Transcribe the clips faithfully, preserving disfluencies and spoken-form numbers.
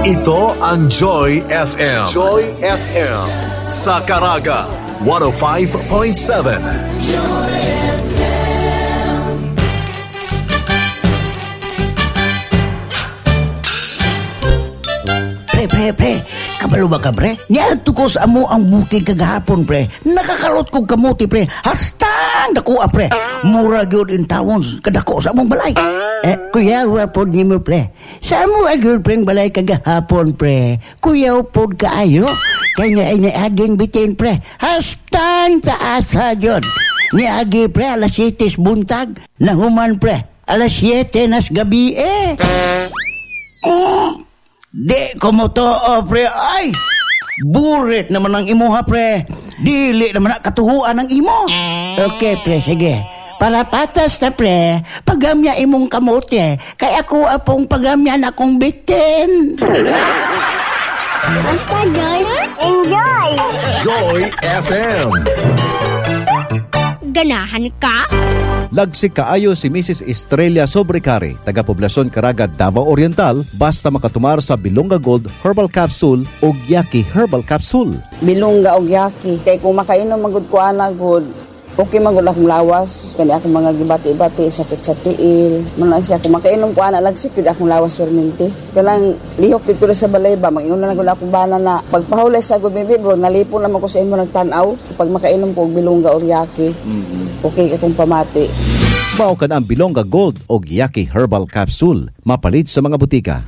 Ito ang Joy F M. Joy F M. Sa Caraga, one oh five point seven. Joy F M. Pre, pre, pre. Kabalo ba ka, pre? Niadto ko sa amo ang bukid kagahapon, pre. Nakakalot kong kamuti, pre. Hastang dako, pre. Mura gyud in tawon kadako sa among balay. Eh, kuya, wapod ni mo, pre. Sa mo agad, pre, balay kagahapon, pre. Kuya, upod kaayo. Kaya nga ay aging bitin, pre. Hastang taasa yun. Niagi, pre, alas siyetes buntag. Nahuman, pre. Alas siyete nas gabi, eh. Mm. Di ko mo to, oh, pre. Ay, burit naman ang imuha, pre. Dili naman ang katuhuan ng imo. Okay, pre, sige. Para patas na, pre, pagamya imong kamote. Kaya ako apong pagamya na akong bitin. Basta, Joy. Enjoy! Joy F M. Ganahan ka? Lagsik kaayo si Missus Estrella Sobrecari, taga-poblasyon Caraga, Davao Oriental, basta makatumar sa Bilonga Gold Herbal Capsule o Yaki Herbal Capsule. Bilonga o Yaki, kay kung makainom magud ko ana gud, okay magud akong lawas, kani akong mga gibati-bati, sakit sa tiil, man siya kung makainom ko ana lagsik gud akong lawas perminti. Kalang lihok gud ko sa balay ba, mag-inom na gud akong bana na pagpahulay sa gud bibi bro, nalipon naman ko sa imo nagtan-aw pag makainom ko og Bilonga o Yaki. Mm-hmm. Okay akong pamati. Mao ka na ang Bilonga Gold o Yaki Herbal Capsule, mapalit sa mga butika.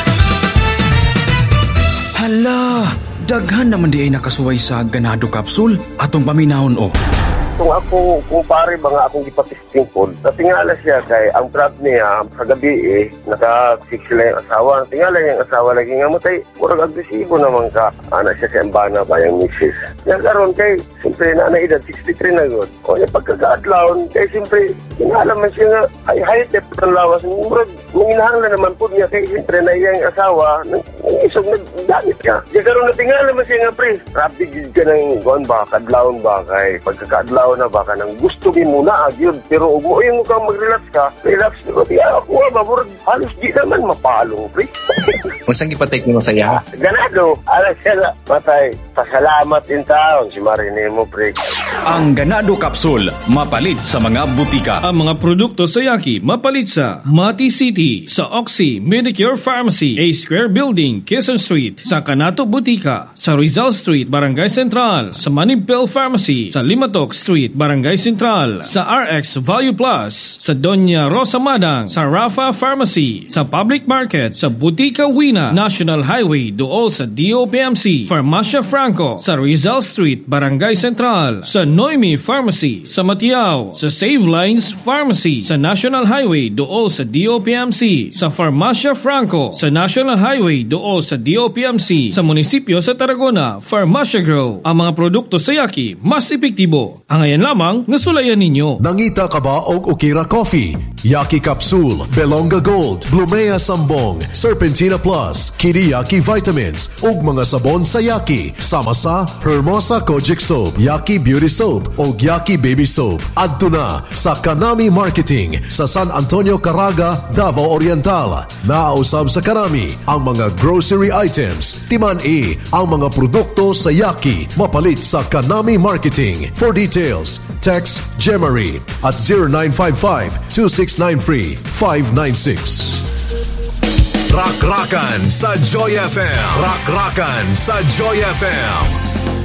Hala, daghan naman di ay nakasuway sa ganado capsule atong paminahon o. Kung ako, kung pare mga akong ipatisting po, natingala siya kay ang trap niya sa gabi eh, naka-six sila yung asawa. Tingala niya yung asawa lagi nga matay, murag agresibo naman ka. Anak siya sa embana ba yung misis. Yan karon kay, siyempre na edad sixty-three na yun. O yung pagkakaadlaon, kay siyempre, tingala man siya nga, ay high-tep ng lawas. Murag, manginahang na naman po niya kay siyempre na iyang asawa, nang isog nagdamit ka. Yan karon natingala man siya nga pre, rapid ka ng gawin ba, kadlaon ba, kay pagkakaadlaon na baka nang gusto mo muna agyod pero ug mo yung ka mag-relax ka relax pero di ako mabur halos di naman mapalong pre. Unsang gipatake nimo sa iya? Ganado ala siya matay pasalamat in taon si Marine mo pre. Ang Ganado Capsule mapalit sa mga butika. Ang mga produkto sa Yaki mapalit sa Mati City, sa Oxy Medicure Pharmacy, A Square Building, Quezon Street, sa Canato Butika, sa Rizal Street, Barangay Central, sa Manibel Pharmacy, sa Limatok Street, Barangay Central, sa R X Value Plus, sa Doña Rosa Madang, sa Rafa Pharmacy, sa Public Market, sa Butika Wina, National Highway dool sa D O P M C, Farmacia Franco, sa Rizal Street, Barangay Central, sa Noemi Pharmacy, sa Matiao, sa Save Lines Pharmacy, sa National Highway dool sa D O P M C, sa Farmacia Franco, sa National Highway dool sa D O P M C, sa munisipyo sa Tarragona, Farmacia Grow. Ang mga produkto sa Yaki mas epektibo. Ang ayan lamang nasulayan ninyo. Nangita ka ba og Okira Coffee, Yaki Capsule, Belonga Gold, Blumea Sambong, Serpentina Plus, Kiriyaki Vitamins, ug mga sabon sa Yaki, sama sa Hermosa Kojic Soap, Yaki Beauty Soap, ug Yaki Baby Soap. Adto na sa Kanami Marketing sa San Antonio, Caraga, Davao Oriental. Naausab sa Kanami ang mga grocery items, timan-i ang mga produkto sa Yaki, mapalit sa Kanami Marketing. For details, text Gemary at zero nine five five, two six nine three, five nine six. Rak-rakan sa Joy F M. Rak-rakan sa Joy F M.